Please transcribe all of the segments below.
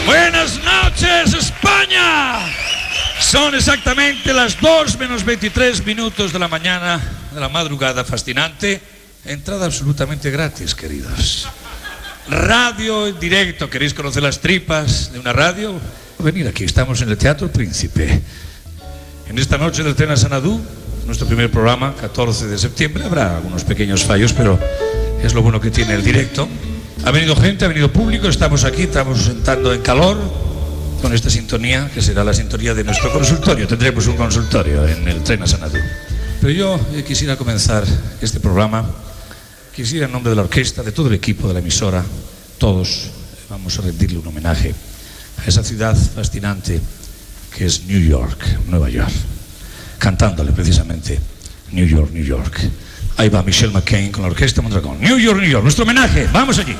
Buenas noches, España. Son exactamente las 2 menos 23 minutos de la mañana, de la madrugada fascinante. Entrada absolutamente gratis, queridos. Radio en directo. ¿Queréis conocer las tripas de una radio? Venid aquí, estamos en el Teatro Príncipe. En esta noche del Tren a Sanadú, nuestro primer programa, 14 de septiembre. Habrá algunos pequeños fallos, pero es lo bueno que tiene el directo. Ha venido gente, ha venido público, estamos aquí, estamos sentando en calor con esta sintonía, que será la sintonía de nuestro consultorio. Tendremos un consultorio en el Tren a Sanadú. Pero yo quisiera comenzar este programa, quisiera en nombre de la orquesta, de todo el equipo de la emisora, todos vamos a rendirle un homenaje a esa ciudad fascinante que es New York, Nueva York, cantándole precisamente New York, New York. Ahí va Michelle McCain con la orquesta Mondragón. New York, New York, nuestro homenaje. Vamos allí.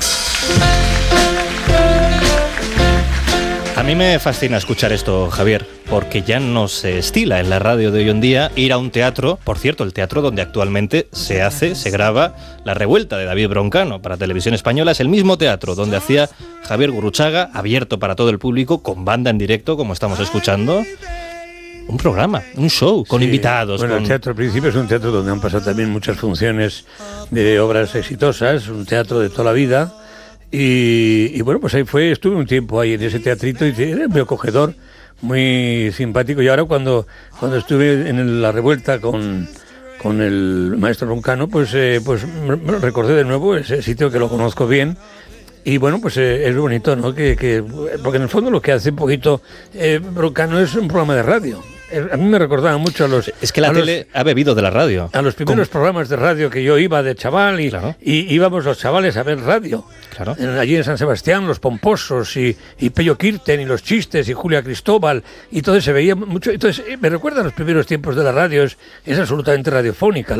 A mí me fascina escuchar esto, Javier, porque ya no se estila en la radio de hoy en día ir a un teatro, por cierto, el teatro donde actualmente se graba La Revuelta de David Broncano para Televisión Española. Es el mismo teatro donde hacía Javier Gurruchaga, abierto para todo el público, con banda en directo, como estamos escuchando. Un programa, un show, con invitados. Bueno, el Teatro Príncipe es un teatro donde han pasado también muchas funciones de obras exitosas, un teatro de toda la vida. Y bueno, pues ahí estuve un tiempo ahí en ese teatrito y era muy acogedor, muy simpático. Y ahora cuando estuve en La Revuelta con el maestro Broncano, pues me recordé de nuevo ese sitio que lo conozco bien. Y bueno, pues es bonito, ¿no? Porque en el fondo lo que hace un poquito Broncano es un programa de radio. A mí me recordaba mucho a los... Es que la tele ha bebido de la radio. A los primeros programas de radio que yo iba de chaval y íbamos los chavales a ver radio. Claro. Allí en San Sebastián, los pomposos y Pello Kirten y los chistes y Julia Cristóbal y todo se veía mucho. Entonces me recuerda a los primeros tiempos de la radio. Es absolutamente radiofónica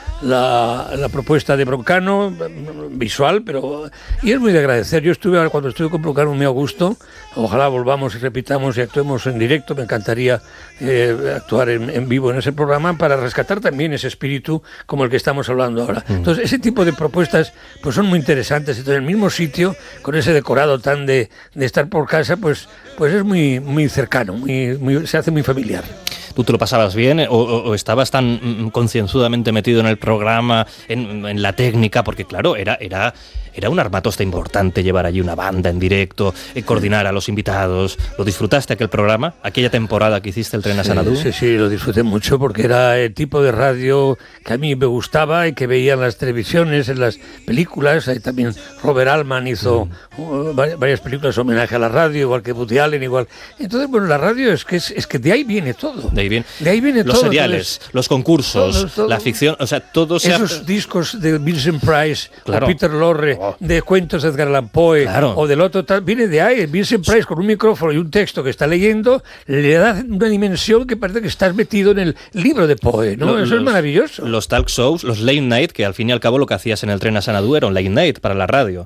la propuesta de Broncano, visual, y es muy de agradecer. Yo cuando estuve con Broncano muy a gusto. Ojalá volvamos y repitamos y actuemos en directo. Me encantaría actuar en vivo en ese programa para rescatar también ese espíritu como el que estamos hablando ahora. Entonces ese tipo de propuestas pues son muy interesantes. Entonces en el mismo sitio, con ese decorado tan de estar por casa, pues es muy cercano, se hace muy familiar. ¿Tú te lo pasabas bien o estabas tan concienzudamente metido en el programa, en la técnica? Porque claro, era un armatoste importante llevar allí una banda en directo, coordinar a los invitados. ¿Lo disfrutaste aquel programa, aquella temporada que hiciste el Tren a Sanadú? Sí, lo disfruté mucho porque era el tipo de radio que a mí me gustaba y que veía en las televisiones, en las películas. Ahí también Robert Altman hizo varias películas de homenaje a la radio, igual que Woody Allen, igual. Entonces, bueno, la radio es que de ahí viene todo. De ahí viene los todo. seriales, entonces, los concursos, todo. La ficción, o sea, todo esos discos de Vincent Price, o Peter Lorre, de cuentos de Edgar Allan Poe, o del otro tal, viene de ahí. Vincent Price con un micrófono y un texto que está leyendo le da una dimensión que parece que estás metido en el libro de Poe, ¿no? Eso es maravilloso. Los talk shows, los late night, que al fin y al cabo lo que hacías en el Tren a Sanadú era un late night para la radio,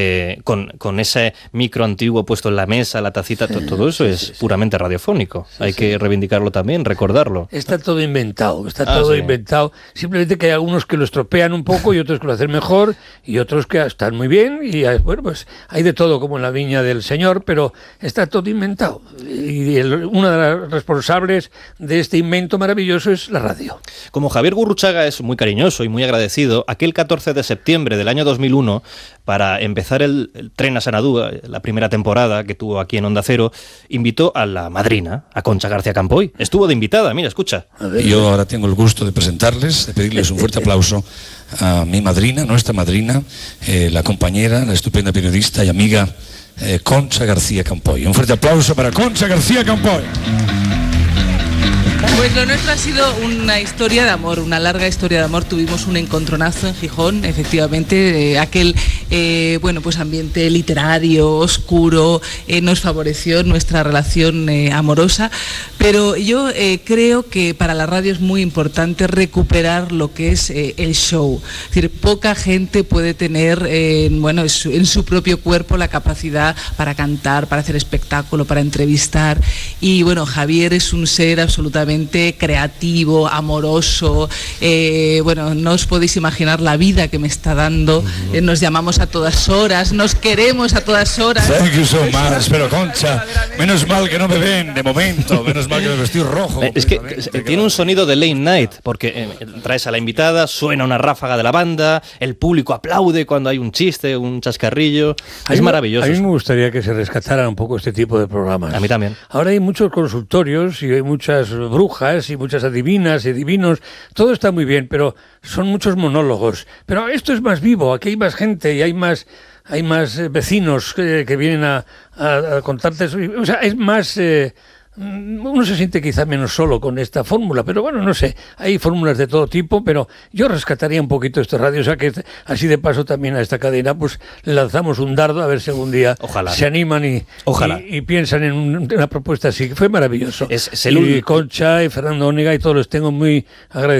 con ese micro antiguo puesto en la mesa, la tacita, todo eso es puramente radiofónico. Hay que reivindicarlo también, recordarlo. Está todo inventado, inventado. Simplemente que hay algunos que lo estropean un poco y otros que lo hacen mejor y otros que están muy bien y bueno, pues hay de todo como en la viña del Señor, pero está todo inventado. Y una de las responsables de este invento maravilloso es la radio. Como Javier Gurruchaga es muy cariñoso y muy agradecido, aquel 14 de septiembre del año 2001, para empezar el Tren a Sanadú, la primera temporada que tuvo aquí en Onda Cero, invitó a la madrina, a Concha García Campoy. Estuvo de invitada, mira, escucha. Yo ahora tengo el gusto de presentarles, de pedirles un fuerte aplauso a mi madrina, nuestra madrina, la compañera, la estupenda periodista y amiga Concha García Campoy. Un fuerte aplauso para Concha García Campoy. Pues lo nuestro ha sido una historia de amor, una larga historia de amor. Tuvimos un encontronazo en Gijón, efectivamente, aquel pues ambiente literario, oscuro, nos favoreció nuestra relación amorosa, pero yo creo que para la radio es muy importante recuperar lo que es el show. Es decir, poca gente puede tener en su propio cuerpo la capacidad para cantar, para hacer espectáculo, para entrevistar, y bueno, Javier es un ser absolutamente creativo, amoroso, no os podéis imaginar la vida que me está dando. Nos llamamos a todas horas, nos queremos a todas horas. Thank you so much. Pero Concha, menos mal que no me ven de momento, menos mal que me vestí rojo. Es que tiene un sonido de late night, porque traes a la invitada, suena una ráfaga de la banda, el público aplaude cuando hay un chiste, un chascarrillo. Es maravilloso. A mí me gustaría que se rescataran un poco este tipo de programas. A mí también. Ahora hay muchos consultorios y hay muchas brujas y muchas adivinas y divinos. Todo está muy bien, pero son muchos monólogos. Pero esto es más vivo, aquí hay más gente y hay más vecinos que vienen a contarte. O sea, es más... uno se siente quizá menos solo con esta fórmula, pero bueno, no sé, hay fórmulas de todo tipo, pero yo rescataría un poquito esta radio, o sea que así de paso también a esta cadena pues le lanzamos un dardo a ver si algún día se animan y piensan en una propuesta así, que fue maravilloso. Y Concha y Fernando Onega y todos los tengo muy agradecidos.